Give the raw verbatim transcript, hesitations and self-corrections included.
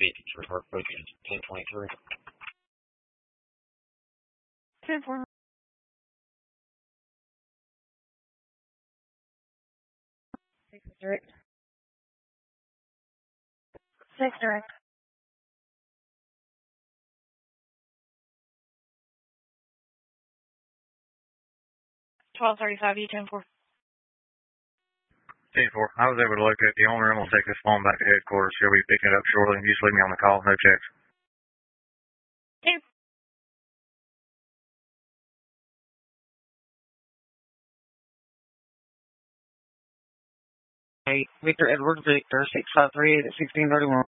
fifty for her booking ten twenty-three. ten four. Six direct. Six direct. twelve thirty-five, U ten four. ten four. I was able to locate the owner. I'm going to take this phone back to headquarters. She'll be picking it up shortly. You just leave me on the call. No checks. ten. Hey, Victor Edward Victor, six five three at sixteen thirty-one.